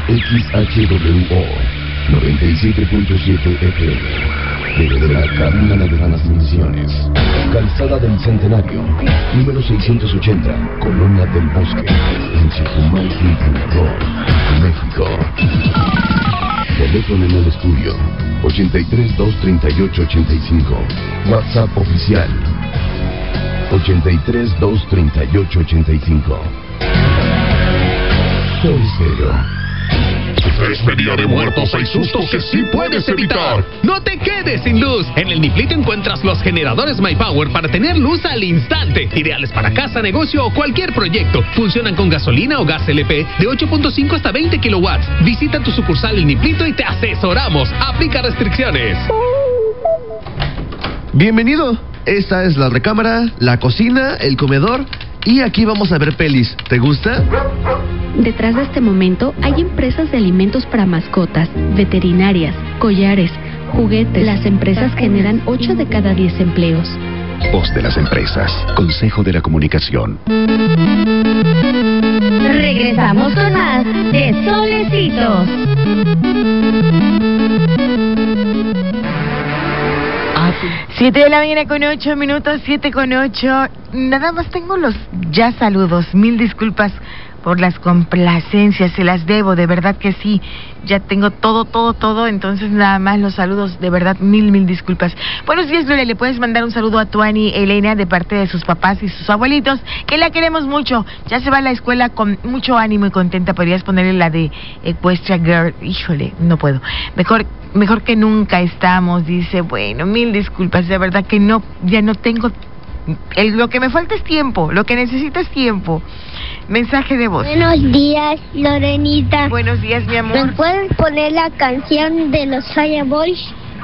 XHWO 97.7 FM. Desde la cabina de transmisiones, Calzada del Centenario, número 680, Colonia del Bosque, en Chetumal, Quintana Roo, México. Teléfono en el estudio 83 238 85. WhatsApp oficial 83 238 85. Soy Cero. Este día de muertos hay sustos que sí puedes evitar. No te quedes sin luz. En el Niplito encuentras los generadores MyPower para tener luz al instante. Ideales para casa, negocio o cualquier proyecto. Funcionan con gasolina o gas LP de 8.5 hasta 20 kilowatts. Visita tu sucursal El Niplito y te asesoramos. Aplica restricciones. Bienvenido. Esta es la recámara, la cocina, el comedor y aquí vamos a ver pelis. ¿Te gusta? Detrás de este momento hay empresas de alimentos para mascotas, veterinarias, collares, juguetes. Las empresas generan 8 de cada 10 empleos. Voz de las empresas. Consejo de la Comunicación. Regresamos con más de Solecitos. 7 de la mañana con 8 minutos, 7 con 8. Nada más tengo los ya saludos. Mil disculpas por las complacencias, se las debo, de verdad que sí. Ya tengo todo, entonces nada más los saludos, de verdad, mil disculpas. Buenos días, Gloria, le puedes mandar un saludo a Tuani Elena de parte de sus papás y sus abuelitos, que la queremos mucho. Ya se va a la escuela con mucho ánimo y contenta. Podrías ponerle la de Equestria Girl. Híjole, no puedo. Mejor que nunca estamos, dice. Bueno, mil disculpas, de verdad que no, ya no tengo. Lo que me falta es tiempo, lo que necesito es tiempo. Mensaje de voz. Buenos días, Lorenita. Buenos días, mi amor. ¿Me puedes poner la canción de los Fireboys?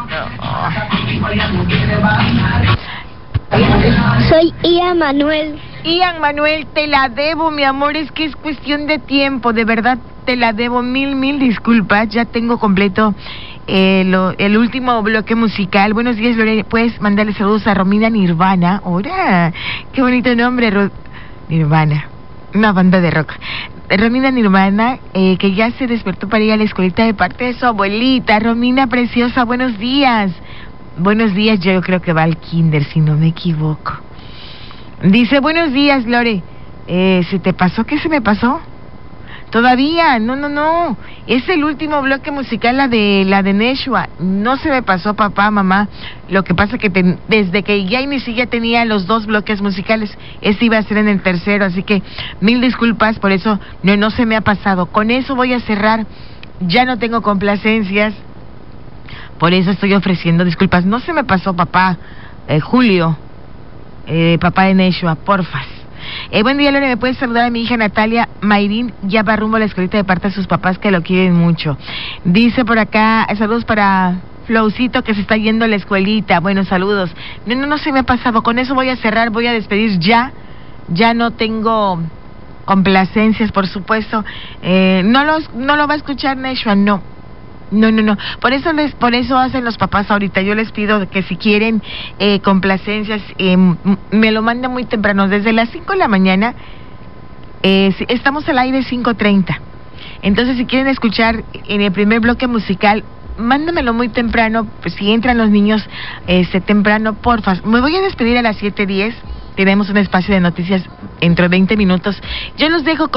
Soy Ian Manuel. Ian Manuel, te la debo, mi amor, es que es cuestión de tiempo, de verdad te la debo, mil disculpas. Ya tengo completo el último bloque musical. Buenos días, Lorena. Puedes mandarle saludos a Romina Nirvana. ¡Hola! ¡Qué bonito nombre! Nirvana, una banda de rock. Romina Nirvana, que ya se despertó para ir a la escuelita de parte de su abuelita. Romina preciosa, buenos días. Buenos días, yo creo que va al kinder, si no me equivoco. Dice, buenos días, Lore. ¿Se te pasó? ¿Qué se me pasó? Todavía, no. Es el último bloque musical, la de Neshua. No se me pasó, papá, mamá. Lo que pasa que desde que Jaime sí ya tenía los 2 bloques musicales, este iba a ser en el tercero, así que mil disculpas, por eso no se me ha pasado. Con eso voy a cerrar. Ya no tengo complacencias, por eso estoy ofreciendo disculpas. No se me pasó, papá. Julio, papá de Neshua, porfas. Buen día, Lore, ¿me puedes saludar a mi hija Natalia Mayrín? Ya va rumbo a la escuelita de parte de sus papás, que lo quieren mucho. Dice por acá, saludos para Flowcito, que se está yendo a la escuelita. Bueno, saludos. No se me ha pasado. Con eso voy a cerrar, voy a despedir ya. Ya no tengo complacencias, por supuesto. No lo va a escuchar Neshua, no. Por eso hacen los papás ahorita. Yo les pido que si quieren complacencias, me lo manden muy temprano, desde las 5 de la mañana. Estamos al aire 5:30. Entonces, si quieren escuchar en el primer bloque musical, mándamelo muy temprano. Pues, si entran los niños temprano, porfa. Me voy a despedir a las 7:10. Tenemos un espacio de noticias entre 20 minutos. Yo los dejo con